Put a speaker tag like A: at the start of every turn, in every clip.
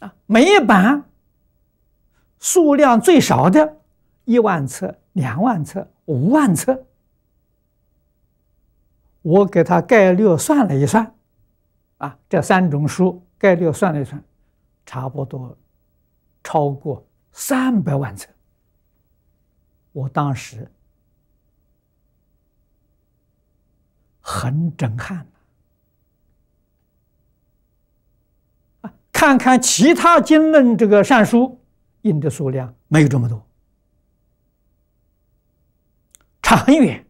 A: 每一版数量最少的10000册、20000册、50000册，我给他概略算了一算，这3种书概略算了一算，差不多超过300万册。我当时很震撼看看其他经论这个善书印的数量没有这么多，差很远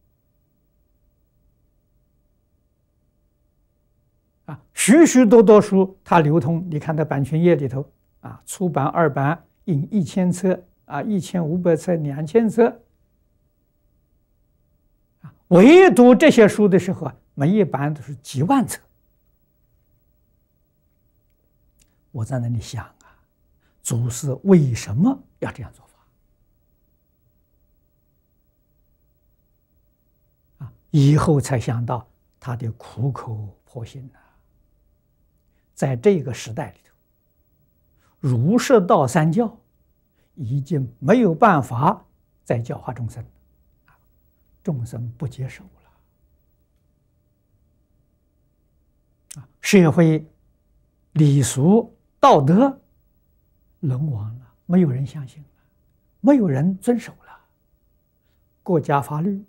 A: 许许多多书它流通，你看它版权页里头初版、2版印1000册1500册、2000册唯独这些书的时候每一版都是几万册。我在那里想祖师为什么要这样做法以后才想到他的苦口婆心在这个时代里头，儒释道三教已经没有办法再教化众生，众生不接受了社会礼俗道德沦亡了，没有人相信了，没有人遵守了，国家法律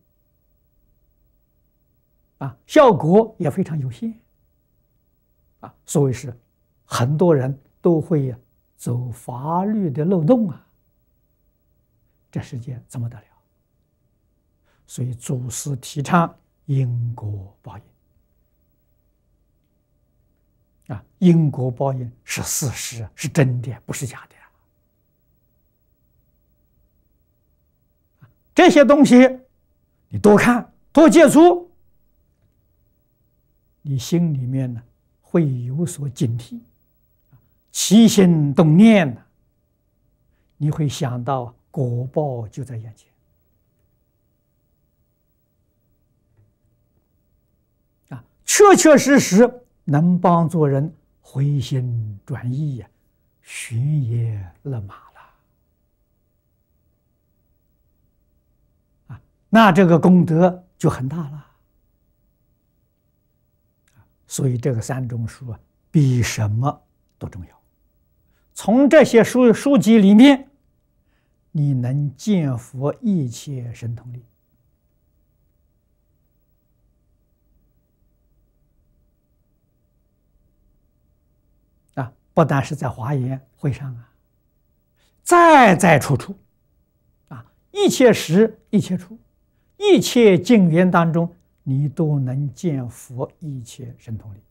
A: 效果也非常有限所以是很多人都会走法律的漏洞这世界怎么得了？所以祖师提倡因果报应因果报应是事实，是真的，不是假的这些东西你多看多接触，你心里面呢会有所警惕，起心动念你会想到果报就在眼前确确实实能帮助人回心转意寻也勒马了那这个功德就很大了。所以这个3种书比什么都重要。从这些书籍里面，你能见佛一切神通力不但是在华严会上在处处一切时一切处一切境缘当中，你都能见佛一切神通力。